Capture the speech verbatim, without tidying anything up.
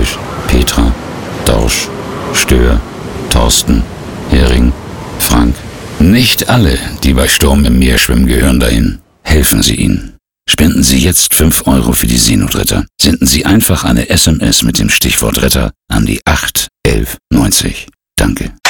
Goldfisch, Petra, Dorsch, Stör, Thorsten, Hering, Frank. Nicht alle, die bei Sturm im Meer schwimmen, gehören dahin. Helfen Sie ihnen. Spenden Sie jetzt fünf Euro für die Seenotretter. Senden Sie einfach eine S M S mit dem Stichwort Retter an die acht elf neunzig. Danke.